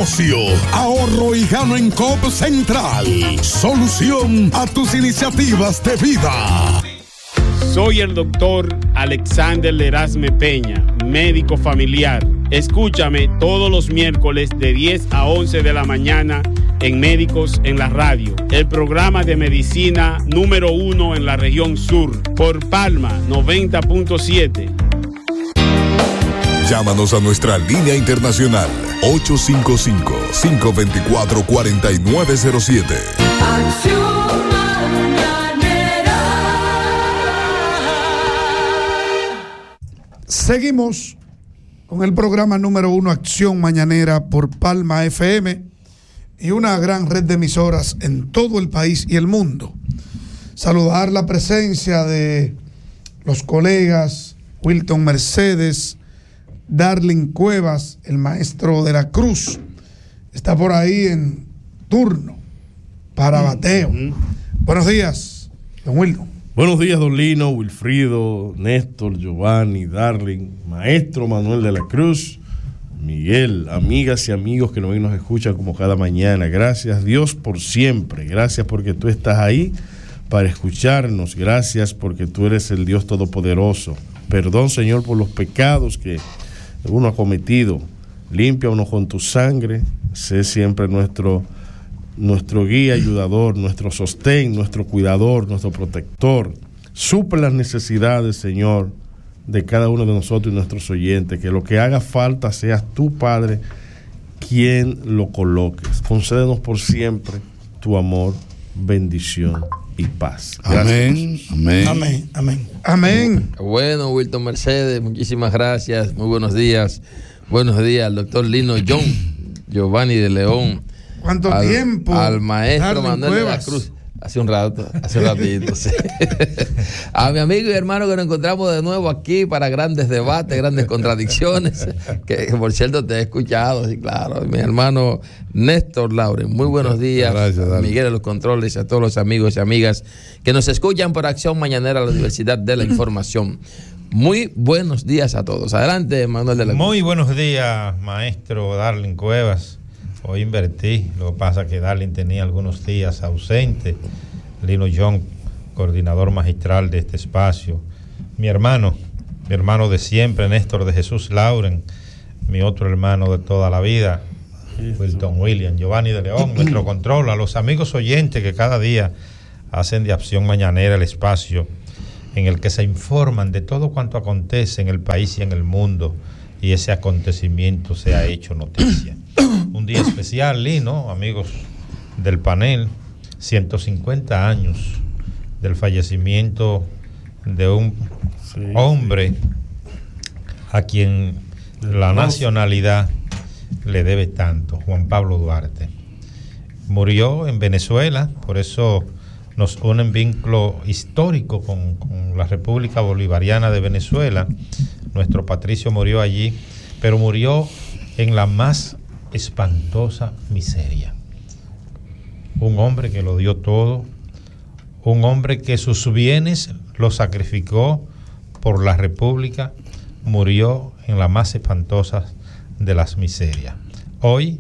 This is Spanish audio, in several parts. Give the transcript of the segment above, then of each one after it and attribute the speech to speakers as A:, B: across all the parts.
A: negocio. Ahorro y gano en Coop Central. Solución a tus iniciativas de vida.
B: Soy el doctor Alexander Lerasme Peña, médico familiar. Escúchame todos los miércoles de 10 a 11 de la mañana en Médicos en la Radio, el programa de medicina número 1 en la región sur, por Palma 90.7.
C: Llámanos a nuestra línea internacional 855-524-4907.
D: Acción Mañanera.
E: Seguimos con el programa número 1 Acción Mañanera por Palma FM y una gran red de emisoras en todo el país y el mundo. Saludar la presencia de los colegas Wilton Mercedes, Darling Cuevas, el maestro de la Cruz, está por ahí en turno para bateo. Buenos días, don Wilton.
F: Buenos días, don Lino, Wilfrido, Néstor, Giovanni, Darling, maestro Manuel de la Cruz, Miguel, amigas y amigos que nos escuchan como cada mañana. Gracias, Dios, por siempre. Gracias porque tú estás ahí para escucharnos. Gracias porque tú eres el Dios Todopoderoso. Perdón, Señor, por los pecados que uno ha cometido. Límpianos con tu sangre. Sé siempre nuestro guía, ayudador, nuestro sostén, nuestro cuidador, nuestro protector. Suple las necesidades, Señor, de cada uno de nosotros y nuestros oyentes. Que lo que haga falta seas tú, Padre, quien lo coloques. Concédenos por siempre tu amor, bendición y paz. Gracias.
E: Amén.
G: Bueno, Wilton Mercedes, muchísimas gracias. Muy buenos días. Buenos días al doctor Lino Giovanni de León.
E: ¿Cuánto tiempo?
G: Al maestro
E: Darling
G: Manuel
E: Cuevas.
G: de la Cruz. Hace un ratito, sí. A mi amigo y hermano que nos encontramos de nuevo aquí para grandes debates, grandes contradicciones, que por cierto te he escuchado, sí, claro. Mi hermano Néstor Lauren, muy buenos días.
F: Gracias, Darling.
G: Miguel de los controles, a todos los amigos y amigas que nos escuchan por Acción Mañanera a la Universidad de la Información. Muy buenos días a todos. Adelante, Manuel de la Cruz.
H: Muy buenos días, maestro Darling Cuevas. Hoy invertí, lo que pasa es que Darling tenía algunos días ausente. Lino John, coordinador magistral de este espacio. Mi hermano de siempre, Néstor de Jesús Lauren. Mi otro hermano de toda la vida, Wilton William, Giovanni de León, nuestro control. A los amigos oyentes que cada día hacen de Acción Mañanera el espacio en el que se informan de todo cuanto acontece en el país y en el mundo. Y ese acontecimiento se ha hecho noticia. Un día especial, Lino, amigos del panel, 150 años del fallecimiento de un hombre a quien la nacionalidad le debe tanto, Juan Pablo Duarte. Murió en Venezuela, por eso nos une un vínculo histórico con la República Bolivariana de Venezuela. Nuestro Patricio murió allí, pero murió en la más espantosa miseria. Un hombre que lo dio todo, un hombre que sus bienes los sacrificó por la República, murió en la más espantosa de las miserias. Hoy,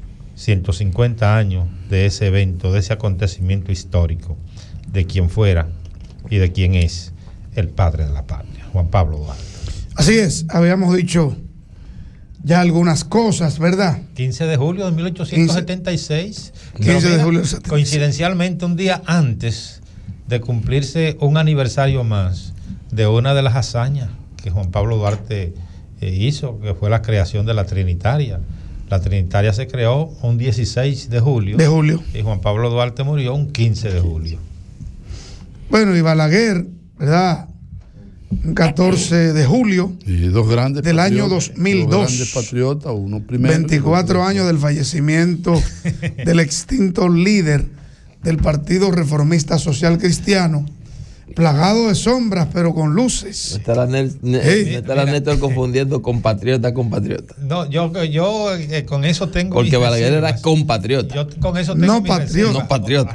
H: 150 años de ese evento, de ese acontecimiento histórico, de quien fuera y de quien es el padre de la patria, Juan Pablo Duarte.
E: Así es, habíamos dicho ya algunas cosas, ¿verdad?
H: 15 de julio de 1876.
E: 15 de julio de 76.
H: Coincidencialmente, un día antes de cumplirse un aniversario más de una de las hazañas que Juan Pablo Duarte hizo, que fue la creación de la Trinitaria. La Trinitaria se creó un 16 de julio. Y Juan Pablo Duarte murió un 15 de julio.
E: Bueno, y Balaguer, ¿verdad? Un 14 de julio
I: y dos grandes
E: del año 2002.
I: Dos grandes patriotas, uno primero.
E: 24 años del fallecimiento del extinto líder del Partido Reformista Social Cristiano, plagado de sombras, pero con luces.
G: Me estará Néstor confundiendo compatriota con patriota.
H: No, yo con eso tengo.
G: Porque Balaguer era compatriota.
H: Yo con eso tengo.
G: No patriota. No patriota.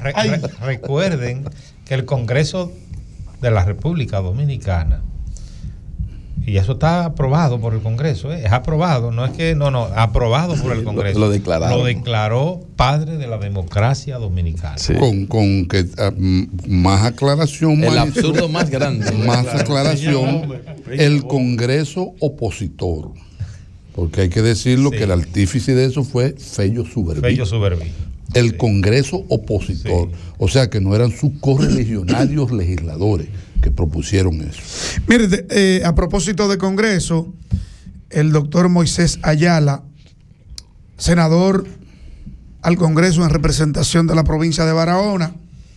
H: Recuerden que el Congreso de la República Dominicana Y eso está aprobado por el Congreso, es aprobado, no es que, aprobado por el Congreso.
G: Lo declararon.
H: Lo declaró padre de la democracia dominicana.
G: Sí.
I: Con que más aclaración,
G: El
I: maestro,
G: absurdo más grande.
I: más aclaración, el Congreso opositor. Porque hay que decirlo,
H: Sí.
I: que el artífice de eso fue Fello Suberví.
H: Fello Suberví.
I: El
H: Sí.
I: Congreso opositor.
H: Sí.
I: O sea que no eran sus correligionarios legisladores que propusieron eso.
E: Mire, a propósito de Congreso, el doctor Moisés Ayala, senador al Congreso en representación de la provincia de Barahona,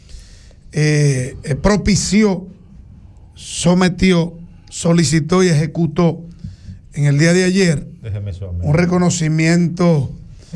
E: propició, sometió, solicitó y ejecutó en el día de ayer
H: Déjeme eso a mí.
E: un reconocimiento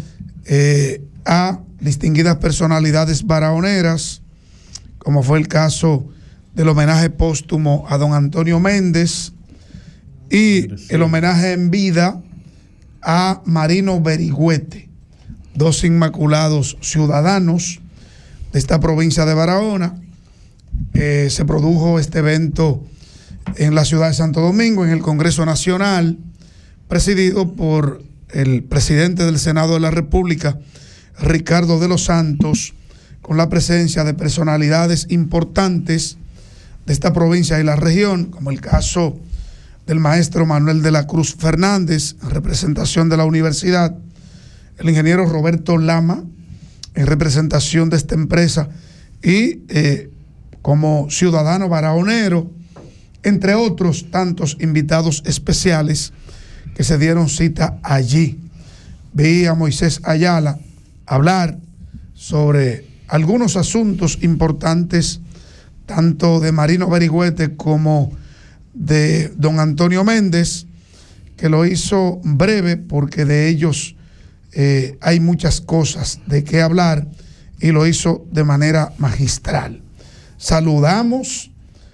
E: a distinguidas personalidades barahoneras, como fue el caso del homenaje póstumo a don Antonio Méndez y el homenaje en vida a Marino Berigüete, dos inmaculados ciudadanos de esta provincia de Barahona. Se produjo este evento en la ciudad de Santo Domingo, en el Congreso Nacional, presidido por el presidente del Senado de la República, Ricardo de los Santos, con la presencia de personalidades importantes de esta provincia y la región, como el caso del maestro Manuel de la Cruz Fernández, en representación de la universidad, el ingeniero Roberto Lama, en representación de esta empresa, y como ciudadano barahonero, entre otros tantos invitados especiales que se dieron cita allí. Vi a Moisés Ayala hablar sobre algunos asuntos importantes, tanto de Marino Berigüete como de don Antonio Méndez, que lo hizo breve porque de ellos hay muchas cosas de qué hablar, y lo hizo de manera magistral. Saludamos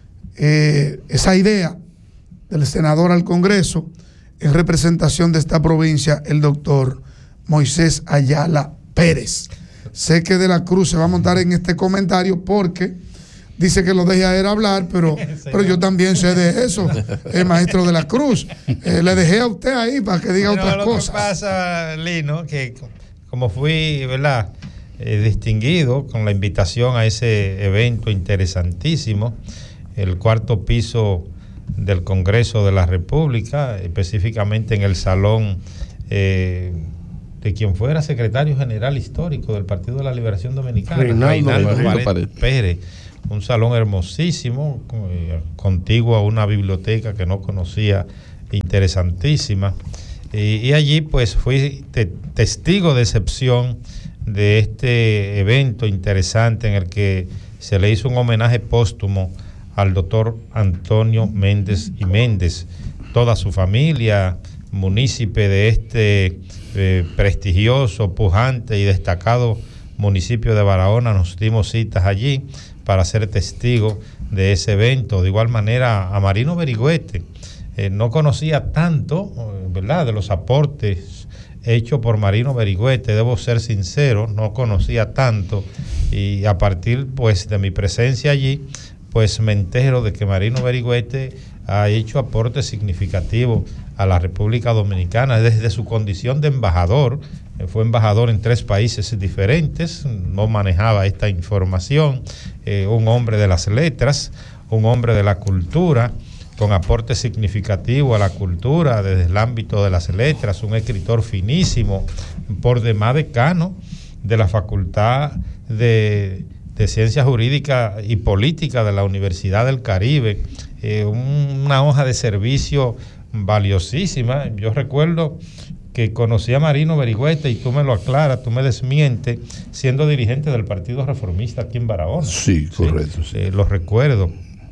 E: esa idea del senador al Congreso en representación de esta provincia, el doctor Moisés Ayala Pérez. Sé que de la Cruz se va a montar en este comentario porque dice que lo deje a él hablar, pero yo también sé de eso, el maestro de la Cruz. Le dejé a usted ahí para que diga otras cosas.
H: Lo que pasa, Lino, que como fui, ¿verdad?, distinguido con la invitación a ese evento interesantísimo, el cuarto piso del Congreso de la República, específicamente en el salón de quien fuera secretario general histórico del Partido de la Liberación Dominicana, Reinaldo Pérez. Un salón hermosísimo, contiguo a una biblioteca que no conocía, interesantísima. Y allí pues fui testigo de excepción de este evento interesante en el que se le hizo un homenaje póstumo al doctor Antonio Méndez y Méndez, toda su familia, munícipe de este prestigioso, pujante y destacado municipio de Barahona. Nos dimos citas allí para ser testigo de ese evento. De igual manera a Marino Berigüete, no conocía tanto, ¿verdad?, de los aportes hechos por Marino Berigüete, debo ser sincero, no conocía tanto, y a partir pues de mi presencia allí, pues me entero de que Marino Berigüete ha hecho aportes significativos a la República Dominicana desde su condición de embajador. Fue embajador en 3 países diferentes, no manejaba esta información, un hombre de las letras, un hombre de la cultura, con aporte significativo a la cultura desde el ámbito de las letras, un escritor finísimo, por demás decano de la Facultad de Ciencias Jurídicas y Políticas de la Universidad del Caribe, una hoja de servicio valiosísima. Yo recuerdo que conocí a Marino Berigüete, y tú me lo aclaras, tú me desmientes, siendo dirigente del Partido Reformista aquí en Barahona.
I: Sí, correcto. Sí.
H: Lo recuerdo.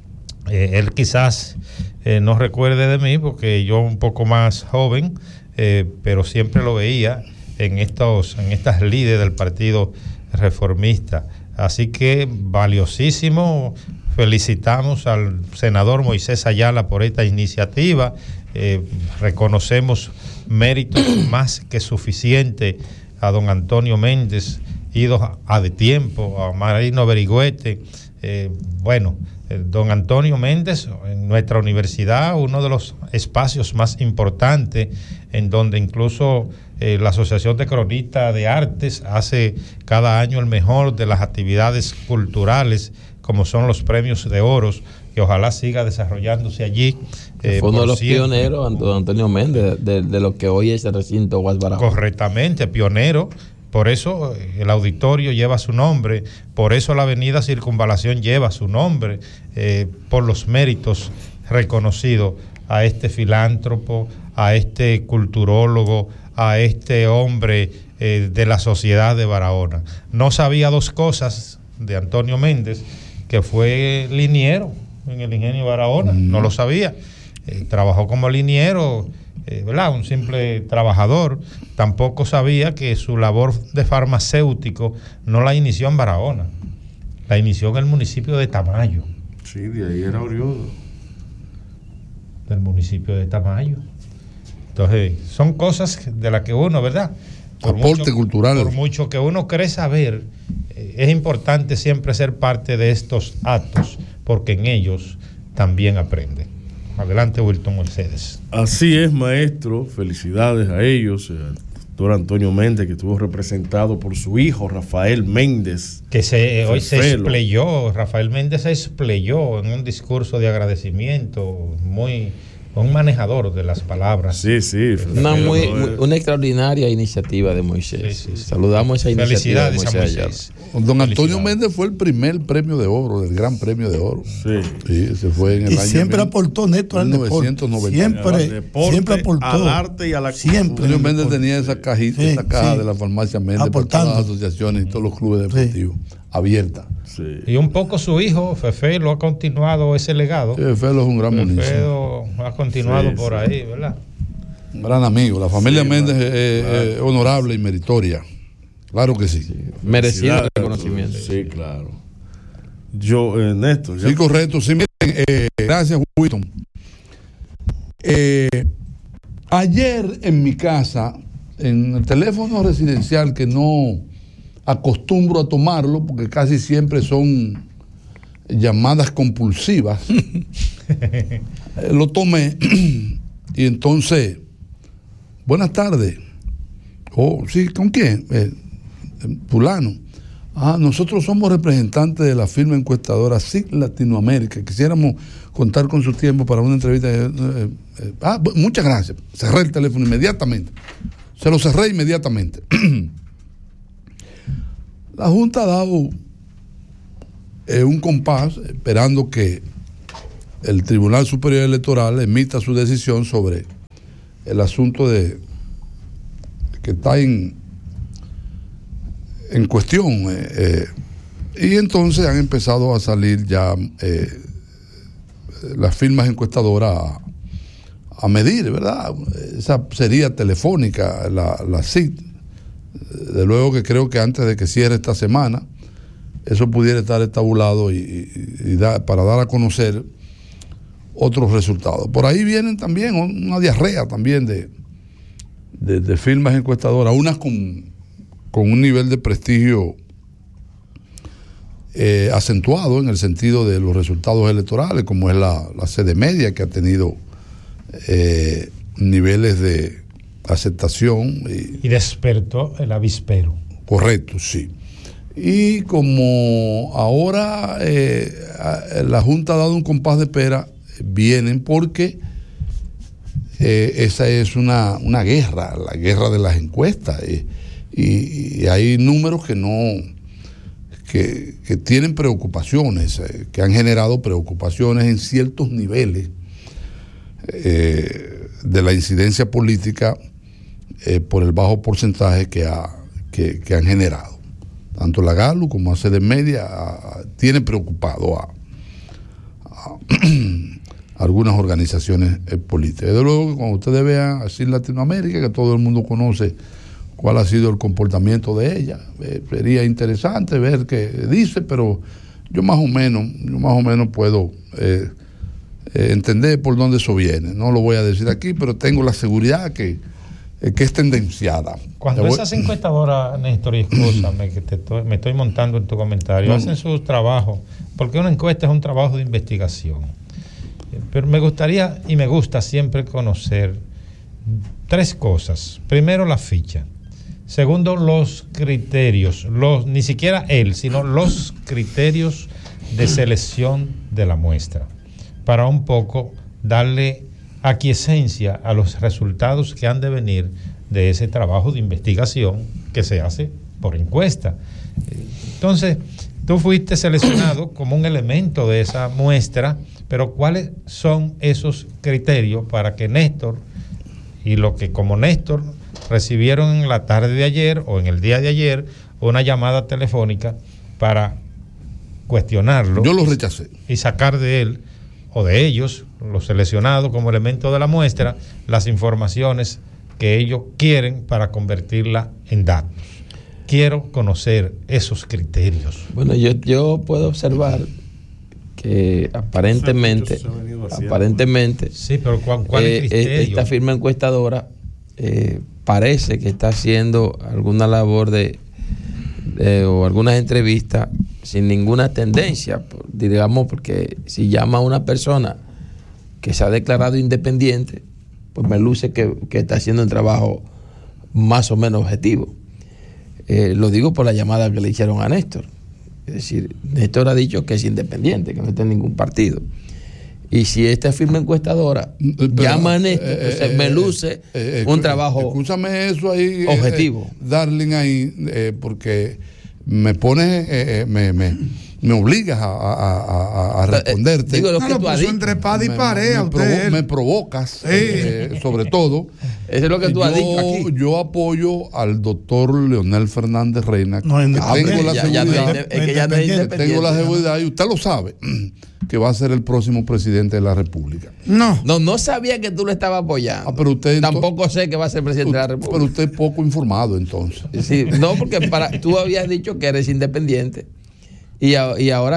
H: Él quizás no recuerde de mí porque yo un poco más joven, pero siempre lo veía en estas líderes del Partido Reformista. Así que valiosísimo. Felicitamos al senador Moisés Ayala por esta iniciativa. Reconocemos méritos más que suficientes a don Antonio Méndez, ido a de tiempo, a Marino Berigüete, don Antonio Méndez, en nuestra universidad, uno de los espacios más importantes, en donde incluso la Asociación de Cronistas de Artes hace cada año el mejor de las actividades culturales, como son los premios de oros, que ojalá siga desarrollándose allí.
G: Fue uno de los pioneros, Antonio Méndez, de lo que hoy es el recinto Guasbarajó.
H: Correctamente, pionero. Por eso el auditorio lleva su nombre, por eso la avenida Circunvalación lleva su nombre, por los méritos reconocidos a este filántropo, a este culturólogo, a este hombre de la sociedad de Barahona. No sabía dos cosas de Antonio Méndez, que fue liniero en el Ingenio Barahona, no lo sabía. Trabajó como liniero, ¿verdad? Un simple trabajador. Tampoco sabía que su labor de farmacéutico no la inició en Barahona, la inició en el municipio de Tamayo.
F: Sí, de ahí era oriundo.
H: Del municipio de Tamayo. Entonces, son cosas de las que uno, ¿verdad?
I: Aporte cultural.
H: Por mucho que uno cree saber, es importante siempre ser parte de estos actos, porque en ellos también aprende. Adelante, Wilton Mercedes.
F: Así es, maestro. Felicidades a ellos. Al doctor Antonio Méndez, que estuvo representado por su hijo Rafael Méndez.
H: Que hoy se explayó, Rafael Méndez se explayó en un discurso de agradecimiento, un manejador de las palabras.
F: Sí.
G: Una extraordinaria iniciativa de Moisés. Sí. Saludamos esa iniciativa de Moisés.
I: Don Antonio Méndez fue el primer premio de oro, del Gran Premio de Oro. Sí, se fue en el
E: y
I: año
E: siempre aportó neto al deporte. Siempre aportó.
F: Al arte y a la
E: siempre.
I: Antonio Méndez tenía esa cajita, esa caja de la farmacia Méndez para todas las asociaciones y todos los clubes deportivos abierta.
H: Sí. Y un poco su hijo, Fefe, lo ha continuado ese legado.
I: Sí, Fefe es un gran municipio.
H: Fefe ha continuado por ahí, ¿verdad?
I: Un gran amigo. La familia Méndez es honorable y meritoria. Claro que sí.
G: Merecido reconocimiento.
F: Sí, claro. Yo, Néstor.
I: Sí, correcto. Sí, miren, gracias, Wilton. Ayer en mi casa, en el teléfono residencial, que no acostumbro a tomarlo porque casi siempre son llamadas compulsivas, lo tomé y entonces, buenas tardes. Oh, sí, ¿con quién? Fulano. Nosotros somos representantes de la firma encuestadora SIC Latinoamérica. Quisiéramos contar con su tiempo para una entrevista. Muchas gracias. Cerré el teléfono inmediatamente. Se lo cerré inmediatamente. La Junta ha dado un compás esperando que el Tribunal Superior Electoral emita su decisión sobre el asunto de que está en cuestión. Y entonces han empezado a salir ya las firmas encuestadoras a medir, ¿verdad? Esa sería telefónica, la CIT. De luego que creo que antes de que cierre esta semana, eso pudiera estar estabulado para dar a conocer otros resultados. Por ahí vienen también una diarrea también de firmas encuestadoras, unas con un nivel de prestigio acentuado en el sentido de los resultados electorales, como es la CD Media, que ha tenido niveles de aceptación.
H: Y despertó el avispero.
I: Correcto, sí. Y como ahora la Junta ha dado un compás de espera, vienen porque esa es una guerra, la guerra de las encuestas. Y hay números que tienen preocupaciones, que han generado preocupaciones en ciertos niveles de la incidencia política por el bajo porcentaje que han generado. Tanto la Galo como la CD Media tiene preocupado a algunas organizaciones políticas. Desde luego que cuando ustedes vean así en Latinoamérica, que todo el mundo conoce cuál ha sido el comportamiento de ella, sería interesante ver qué dice, pero yo más o menos puedo entender por dónde eso viene. No lo voy a decir aquí, pero tengo la seguridad que es tendenciada.
H: Cuando esas encuestadoras, Néstor, y escúchame que me estoy montando en tu comentario, hacen sus trabajos porque una encuesta es un trabajo de investigación. Pero me gustaría y me gusta siempre conocer 3 cosas. Primero, la ficha. Segundo, los criterios, ni siquiera él, sino los criterios de selección de la muestra, para un poco darle aquiescencia a los resultados que han de venir de ese trabajo de investigación que se hace por encuesta. Entonces, tú fuiste seleccionado como un elemento de esa muestra, pero ¿cuáles son esos criterios para que Néstor y lo que como Néstor recibieron en la tarde de ayer o en el día de ayer una llamada telefónica para cuestionarlo?
I: Yo lo rechacé.
H: Y sacar de él o de ellos, los seleccionados como elemento de la muestra, las informaciones que ellos quieren para convertirla en datos. Quiero conocer esos criterios.
G: Bueno, yo puedo observar que aparentemente
H: sí, pero ¿cuál es el criterio?
G: Esta firma encuestadora parece que está haciendo alguna labor o algunas entrevistas sin ninguna tendencia, digamos, porque si llama a una persona que se ha declarado independiente, pues me luce que está haciendo un trabajo más o menos objetivo. Lo digo por la llamada que le hicieron a Néstor. Es decir, Néstor ha dicho que es independiente, que no está en ningún partido. Y si esta firma encuestadora llama a Néstor, entonces me luce un trabajo
I: escúchame eso ahí,
G: objetivo.
I: Darling, ahí, porque me pones, me obligas a responderte.
G: Digo lo que tú has dicho.
E: Entre espada y pared a usted.
I: Me provocas, sobre todo.
G: Eso es lo que tú has dicho aquí.
I: Yo apoyo al doctor Leonel Fernández Reina,
E: No,
I: que tengo la
G: seguridad.
I: tengo la seguridad, y usted lo sabe, que va a ser el próximo presidente de la República.
G: No sabía que tú lo estabas apoyando.
I: Pero usted
G: tampoco sé que va a ser presidente de la República.
I: Pero usted es poco informado, entonces.
G: Sí, no, porque tú habías dicho que eres independiente. Y ahora,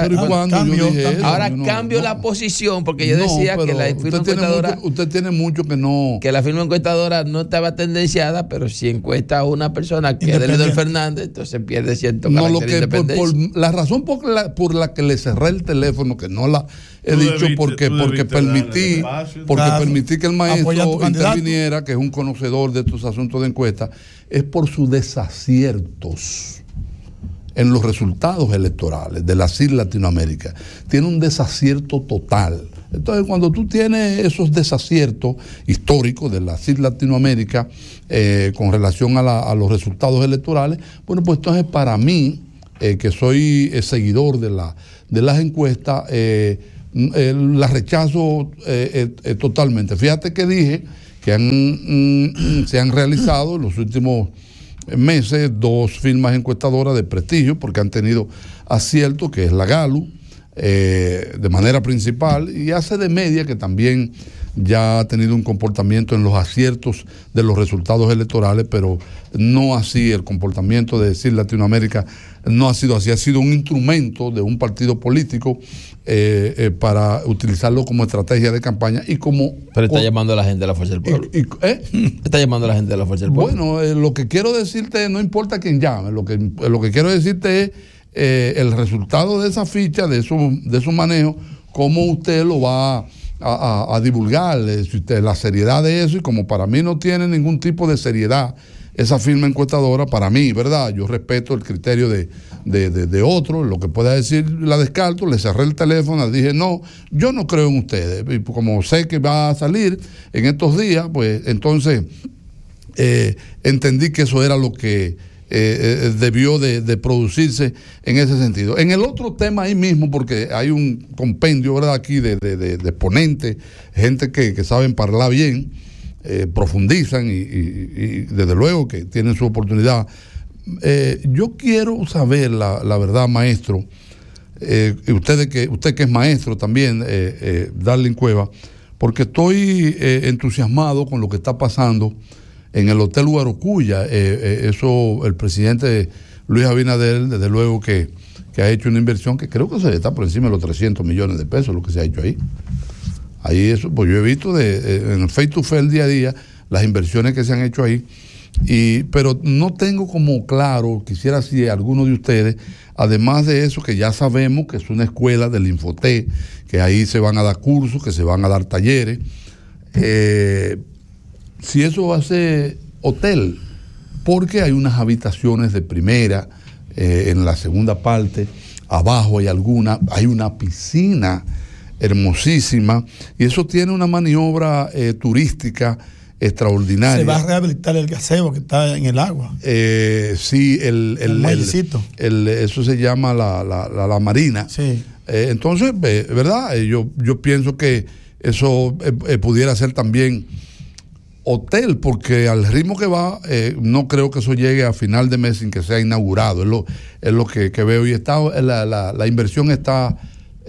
G: cambio la posición, porque yo decía que la firma encuestadora.
I: Usted tiene mucho que no.
G: Que la firma encuestadora no estaba tendenciada, pero si encuesta a una persona que es de Leonel Fernández, entonces pierde cierto carácter de independencia.
I: La razón por la que le cerré el teléfono, que no la he dicho porque permití que el maestro interviniera, que es un conocedor de estos asuntos de encuesta, es por sus desaciertos en los resultados electorales de la CIR Latinoamérica. Tiene un desacierto total. Entonces, cuando tú tienes esos desaciertos históricos de la CIR Latinoamérica con relación a los resultados electorales, bueno, pues entonces para mí, que soy seguidor de las encuestas, las rechazo totalmente. Fíjate que dije que se han realizado en los últimos meses 2 firmas encuestadoras de prestigio, porque han tenido acierto, que es la Galu, de manera principal, y ACD Media, que también ya ha tenido un comportamiento en los aciertos de los resultados electorales, pero no así el comportamiento de CIR Latinoamérica, no ha sido así, ha sido un instrumento de un partido político para utilizarlo como estrategia de campaña y como...
G: Pero está llamando a la gente de la Fuerza del Pueblo. Está llamando a la gente de la Fuerza del Pueblo.
I: Bueno, lo que quiero decirte, no importa quién llame, lo que quiero decirte es el resultado de esa ficha, de su manejo, cómo usted lo va a divulgar, si usted, la seriedad de eso, y como para mí no tiene ningún tipo de seriedad esa firma encuestadora, para mí, ¿verdad? Yo respeto el criterio de otros, lo que pueda decir la descarto, le cerré el teléfono, le dije, no, yo no creo en ustedes, y como sé que va a salir en estos días, pues entonces entendí que eso era lo que debió de producirse en ese sentido. En el otro tema ahí mismo, porque hay un compendio, ¿verdad?, aquí de ponentes, gente que saben hablar bien, profundizan y desde luego que tienen su oportunidad. Yo quiero saber la verdad, maestro, usted que es maestro también, Darling Cueva, porque estoy entusiasmado con lo que está pasando en el Hotel Guarocuya. Eso, el presidente Luis Abinader, desde luego que ha hecho una inversión que creo que se está por encima de los 300 millones de pesos, lo que se ha hecho ahí. Ahí eso, pues yo he visto en el face to face el día a día las inversiones que se han hecho ahí. Pero no tengo como claro, quisiera si alguno de ustedes, además de eso, que ya sabemos que es una escuela del Infoté, que ahí se van a dar cursos, que se van a dar talleres, si eso va a ser hotel, porque hay unas habitaciones de primera, en la segunda parte, abajo hay una piscina hermosísima, y eso tiene una maniobra turística extraordinaria.
E: Se va a rehabilitar el gazebo que está en el agua.
I: Sí, eso se llama la marina.
E: Sí.
I: Entonces, ¿verdad? Yo pienso que eso pudiera ser también hotel, porque al ritmo que va, no creo que eso llegue a final de mes sin que sea inaugurado. Es lo que veo. Y la inversión está,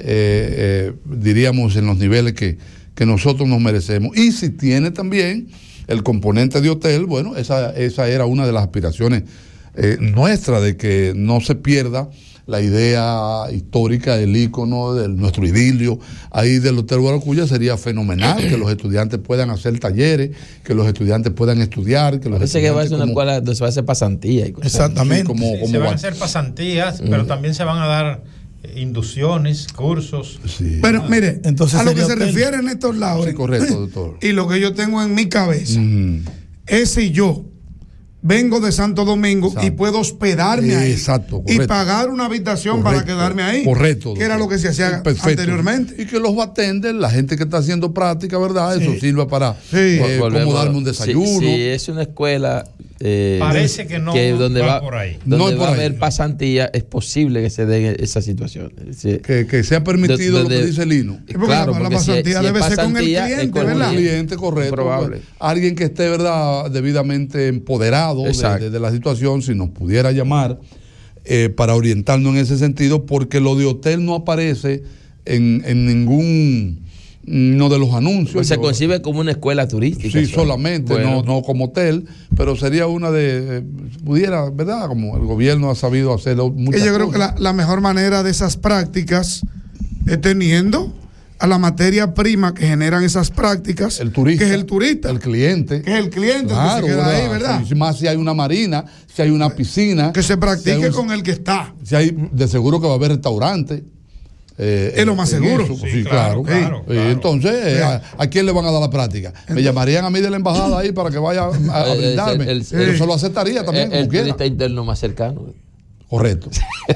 I: diríamos, en los niveles que nosotros nos merecemos. Y si tiene también el componente de hotel, bueno, esa era una de las aspiraciones nuestras, de que no se pierda la idea histórica del ícono, de nuestro idilio ahí del Hotel Guaracuya. Sería fenomenal que los estudiantes puedan hacer talleres, que los estudiantes puedan estudiar. Que
G: parece que va a ser una escuela donde se va a hacer pasantía.
E: Exactamente.
H: Sí, se van a hacer pasantías, pero también se van a dar inducciones, cursos.
I: Sí.
E: Pero mire, entonces a lo que se refiere Néstor Laure,
I: sí, correcto, doctor.
E: Y lo que yo tengo en mi cabeza es si yo vengo de Santo Domingo y puedo hospedarme ahí.
I: Exacto, correcto.
E: Y pagar una habitación para quedarme ahí.
I: Correcto.
E: Que era lo que se hacía anteriormente.
I: Y que los bartenders, la gente que está haciendo práctica, ¿verdad? Eso sirva para como darme un desayuno.
G: Sí, es una escuela.
H: Parece que no
G: donde va
H: por ahí.
G: Donde va a haber pasantía, es posible que se dé esa situación.
I: Que sea permitido lo que dice Lino.
E: Claro, la pasantía debe ser con el cliente, ¿verdad?
I: Con el cliente, correcto.
G: Probable.
I: Alguien que esté, ¿verdad?, debidamente empoderado de la situación, si nos pudiera llamar para orientarnos en ese sentido, porque lo de hotel no aparece en ningún no de los anuncios.
G: Pues se concibe como una escuela turística.
I: Sí, solamente, bueno. no como hotel, pero sería una pudiera, ¿verdad? Como el gobierno ha sabido hacerlo muchas
E: yo creo
I: cosas.
E: que la mejor manera de esas prácticas es teniendo a la materia prima que generan esas prácticas,
I: el turista,
E: que es el turista,
I: el cliente,
E: que es el cliente,
I: claro,
E: que se queda ahí, ¿verdad?
I: Sí, más si hay una marina, si hay una piscina,
E: que se practique con el que está.
I: Si hay, de seguro que va a haber restaurante.
E: Es lo más seguro.
I: Eso, sí, claro. Entonces, ¿a quién le van a dar la práctica? Me llamarían a mí de la embajada ahí para que vaya a brindarme. Yo lo aceptaría también, como quiera.
G: El turista interno más cercano.
I: Correcto.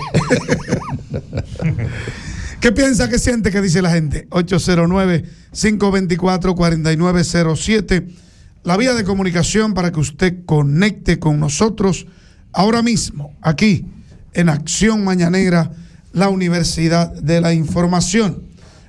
E: ¿Qué piensa, qué siente, qué dice la gente? 809-524-4907. La vía de comunicación para que usted conecte con nosotros ahora mismo, aquí, en Acción Mañanera, la Universidad de la Información.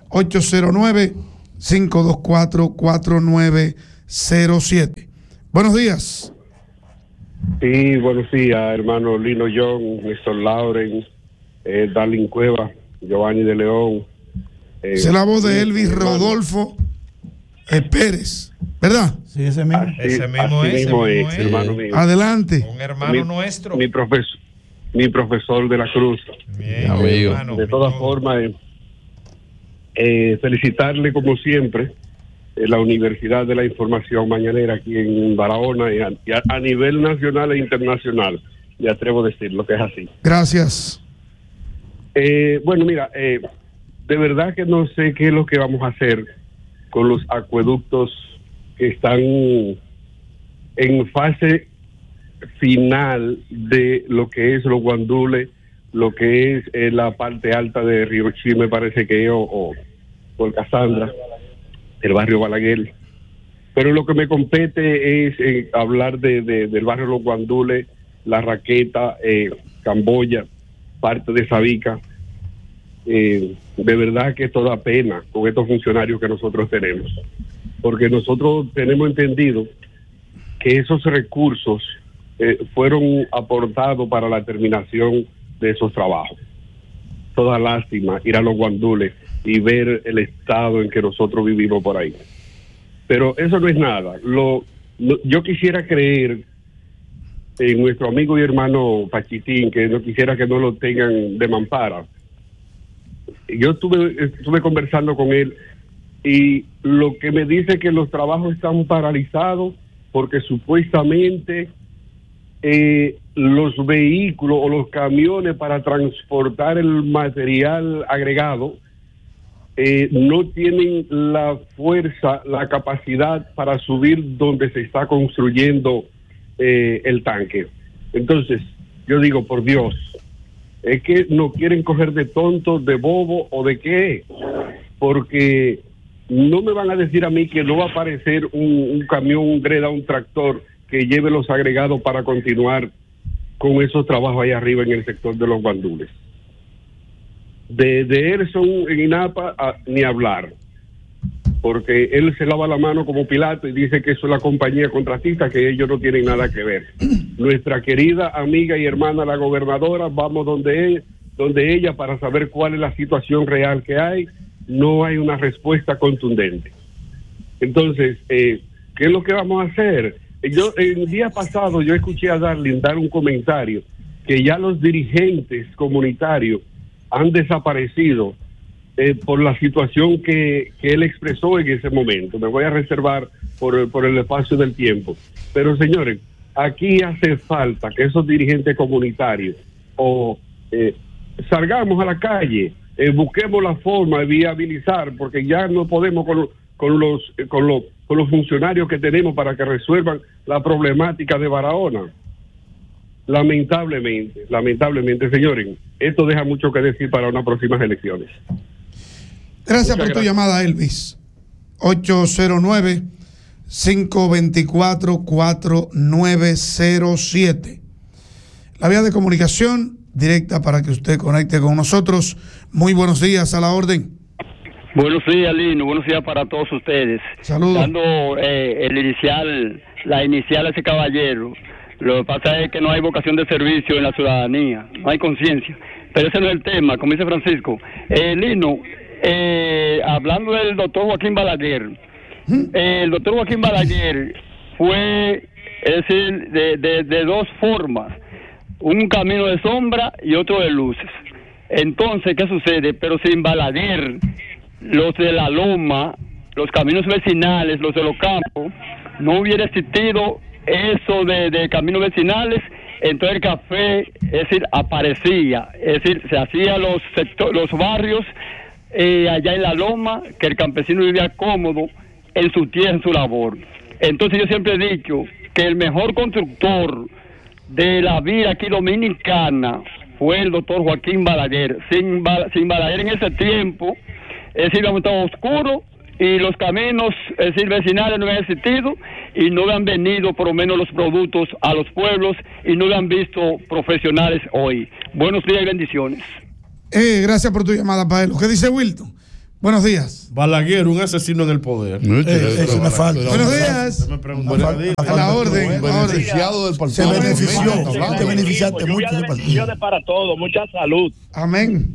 E: 809-524-4907. Buenos días.
J: Sí, buenos días, hermano Lino John, Néstor Lauren, Darlin Cueva, Giovanni de León.
E: Esa es la voz de Elvis Rodolfo Pérez, ¿verdad?
H: Sí, ese mismo. Ese mismo es,
J: hermano mío.
E: Adelante.
H: Un hermano nuestro.
J: Mi profesor de la Cruz.
H: Bien, amigo.
J: De todas formas, felicitarle como siempre la Universidad de la Información Mañanera aquí en Barahona y a nivel nacional e internacional. Me atrevo a decirlo que es así.
E: Gracias.
J: Bueno, mira, de verdad que no sé qué es lo que vamos a hacer con los acueductos que están en fase final de lo que es los guandules, lo que es la parte alta de Río Chi, me parece que o por Casandra, el barrio Balaguer. Pero lo que me compete es hablar del barrio Los Guandules, La Raqueta, Camboya, parte de Sabica. De verdad que esto da pena con estos funcionarios que nosotros tenemos, porque nosotros tenemos entendido que esos recursos fueron aportados para la terminación de esos trabajos. Toda lástima ir a Los Guandules y ver el estado en que nosotros vivimos por ahí. Pero eso no es nada. Yo quisiera creer en nuestro amigo y hermano Pachitín, que no quisiera que no lo tengan de mampara. Yo estuve conversando con él y lo que me dice que los trabajos están paralizados porque supuestamente los vehículos o los camiones para transportar el material agregado no tienen la fuerza, la capacidad para subir donde se está construyendo el tanque. Entonces, yo digo, por Dios, es que no quieren coger de tonto, de bobo o de qué, porque no me van a decir a mí que no va a aparecer un camión, un greda, un tractor que lleve los agregados para continuar con esos trabajos ahí arriba en el sector de los guandules. De Erson en INAPA ni hablar, porque él se lava la mano como Pilato y dice que eso es la compañía contratista, que ellos no tienen nada que ver. Nuestra querida amiga y hermana la gobernadora, vamos donde ella para saber cuál es la situación real que hay. No hay una respuesta contundente. Entonces, ¿qué es lo que vamos a hacer? El día pasado yo escuché a Darling dar un comentario que ya los dirigentes comunitarios han desaparecido por la situación que él expresó en ese momento. Me voy a reservar por el espacio del tiempo. Pero señores, aquí hace falta que esos dirigentes comunitarios salgamos a la calle, busquemos la forma de viabilizar, porque ya no podemos con los funcionarios que tenemos para que resuelvan la problemática de Barahona. Lamentablemente, señores, esto deja mucho que decir para unas próximas elecciones.
E: Gracias por tu llamada, Elvis. 809-524-4907. La vía de comunicación directa para que usted conecte con nosotros. Muy buenos días, a la orden.
K: Buenos días, Lino. Buenos días para todos ustedes.
E: Saludos.
K: Dando la inicial a ese caballero. Lo que pasa es que no hay vocación de servicio en la ciudadanía, no hay conciencia. Pero ese no es el tema, como dice Francisco. Lino, hablando del doctor Joaquín Balaguer, el doctor Joaquín Balaguer fue, es decir, de dos formas, un camino de sombra y otro de luces. Entonces, ¿qué sucede? Pero sin Balaguer, los de la loma, los caminos vecinales, los de los campos, no hubiera existido eso de caminos vecinales. Entonces el café, es decir, aparecía, es decir, se hacía los barrios allá en la loma, que el campesino vivía cómodo en su tierra, en su labor. Entonces yo siempre he dicho que el mejor constructor de la vida aquí dominicana fue el doctor Joaquín Balaguer. Sin Balaguer en ese tiempo, es decir, habíamos estado oscuro y los caminos, es decir, vecinales no habían existido y no habían venido por lo menos los productos a los pueblos y no habían visto profesionales hoy. Buenos días y bendiciones.
E: Gracias por tu llamada, Paelo. ¿Qué dice Wilton? Buenos días.
F: Balaguer, un asesino en el poder.
E: Eso me falta. Buenos días. A la orden.
I: Beneficiado del partido.
L: Se benefició. Te beneficiaste mucho del partido.
M: Bendiciones para todos. Mucha salud.
E: Amén.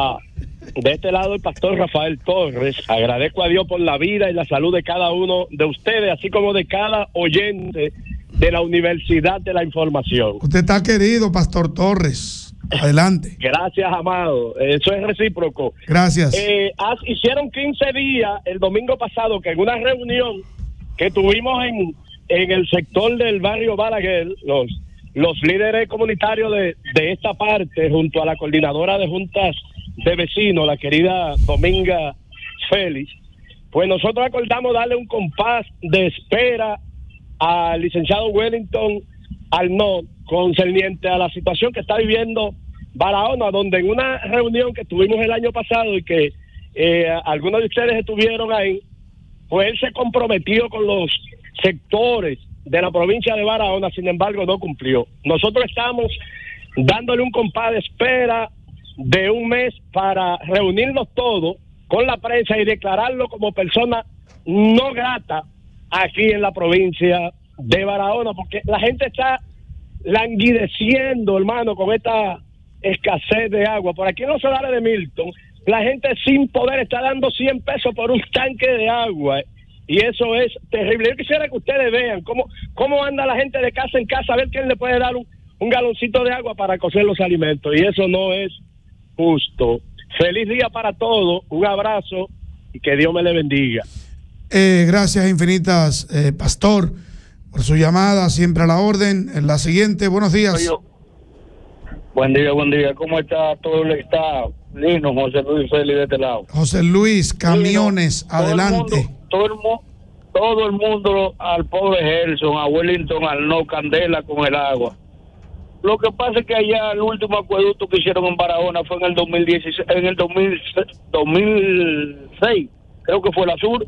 M: De este lado el pastor Rafael Torres. Agradezco a Dios por la vida y la salud de cada uno de ustedes, así como de cada oyente de la Universidad de la Información.
E: Usted está querido, pastor Torres. Adelante.
M: Gracias, amado. Eso es recíproco.
E: Gracias.
M: Hicieron 15 días el domingo pasado que en una reunión que tuvimos en el sector del barrio Balaguer, los líderes comunitarios de esta parte, junto a la coordinadora de juntas de vecinos, la querida Dominga Félix, pues nosotros acordamos darle un compás de espera al licenciado Wellington Arnaud concerniente a la situación que está viviendo Barahona, donde en una reunión que tuvimos el año pasado y que algunos de ustedes estuvieron ahí, pues él se comprometió con los sectores de la provincia de Barahona, sin embargo no cumplió. Nosotros estamos dándole un compás de espera de un mes para reunirnos todos con la prensa y declararlo como persona no grata aquí en la provincia de Barahona, porque la gente está languideciendo, hermano, con esta escasez de agua. Por aquí en los solares de Milton, la gente sin poder está dando 100 pesos por un tanque de agua, y eso es terrible. Yo quisiera que ustedes vean cómo anda la gente de casa en casa, a ver quién le puede dar un galoncito de agua para cocer los alimentos, y eso no es justo. Feliz día para todos, un abrazo y que Dios me le bendiga.
E: Gracias infinitas, pastor. por su llamada, siempre a la orden. En la siguiente, buenos días.
N: Buen día. ¿Cómo está todo el estado? Lino, José Luis Félix de este lado.
E: José Luis, camiones,
N: Lino,
E: adelante.
N: Todo el mundo al pobre Gerson, a Wellington, al no Candela con el agua. Lo que pasa es que allá el último acueducto que hicieron en Barahona fue en el 2016, en el 2006, creo que fue la Sur.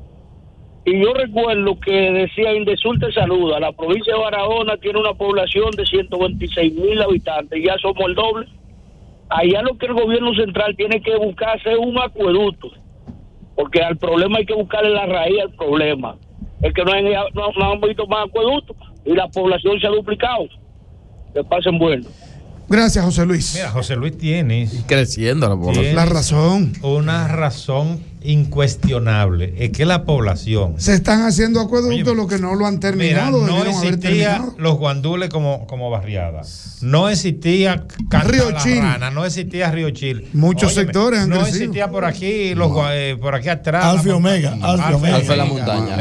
N: Y yo recuerdo que decía Indesul te saluda, la provincia de Barahona tiene una población de 126,000 habitantes, ya somos el doble. Allá lo que el gobierno central tiene que buscarse un acueducto, porque al problema hay que buscarle la raíz al problema. Es que no han visto más acueductos y la población se ha duplicado. Que pasen bueno.
E: Gracias, José Luis.
H: Mira, José Luis tiene
G: creciendo la población.
E: La razón.
H: Una razón incuestionable. Es que la población.
E: Se están haciendo acueductos los que no lo han terminado.
H: Mira, no existía los guandules como barriada. No existía
E: Río Chil.
H: No existía Río Chil.
E: Muchos sectores han crecido.
H: Existía por aquí, por aquí atrás.
L: Alfa Omega.
G: Alfa la montaña.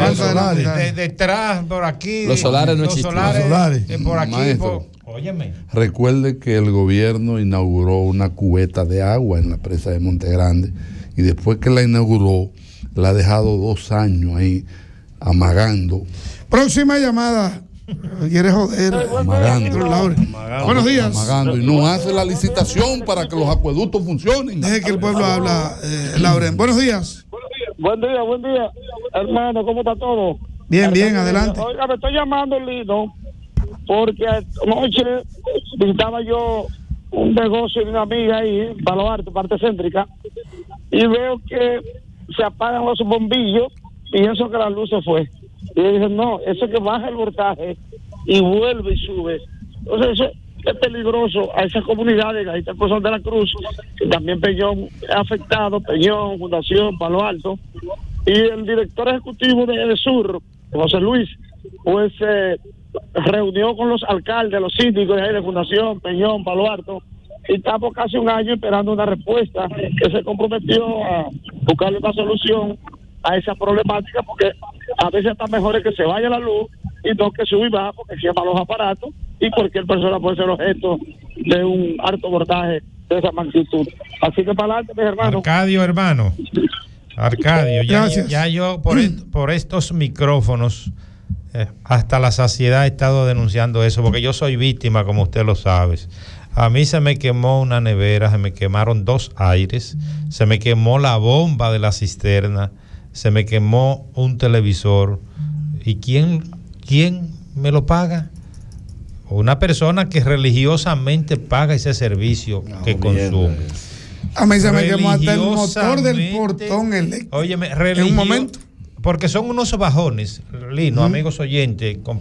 H: Detrás, por aquí.
G: Los solares no existían.
H: Los solares. Por aquí.
I: Maestro,
H: óyeme.
I: Recuerde que el gobierno inauguró una cubeta de agua en la presa de Monte Grande y después que la inauguró la ha dejado 2 años ahí amagando.
E: Próxima llamada. ¿Quieres joder?
I: Amagando.
E: Buenos días.
I: Amagando y no hace la licitación para que los acueductos funcionen.
E: Deje que el pueblo habla, Lauren. Buenos días.
N: Buen día. Hermano, ¿cómo está todo?
E: Bien, adelante.
N: Oiga, me estoy llamando, Lino, porque anoche visitaba yo un negocio de una amiga ahí, en Palo Alto, parte céntrica, y veo que se apagan los bombillos, pienso que la luz se fue. Y yo dije, no, eso que baja el voltaje y vuelve y sube. Entonces eso es peligroso a esas comunidades. Ahí está el Pueblo de la Cruz, y también Peñón afectado, Peñón, Fundación, Palo Alto, y el director ejecutivo de Sur, José Luis, pues reunió con los alcaldes, los síndicos de ahí de Fundación, Peñón, Palo Alto, y estamos casi un año esperando una respuesta que se comprometió a buscarle una solución a esa problemática, porque a veces está mejor que se vaya la luz y no que sube y baja, porque quema los aparatos y cualquier persona puede ser objeto de un alto voltaje de esa magnitud. Así que para adelante, mis hermanos.
H: Arcadio, ya yo por estos micrófonos hasta la saciedad he estado denunciando eso, porque yo soy víctima, como usted lo sabe. A mí se me quemó una nevera, se me quemaron 2 aires, se me quemó la bomba de la cisterna, se me quemó un televisor. ¿Y quién me lo paga? Una persona que religiosamente paga ese servicio que consume.
E: A mí se me quemó hasta el motor del portón eléctrico.
H: Óyeme,
E: en un momento.
H: Porque son unos bajones, Lino, amigos oyentes,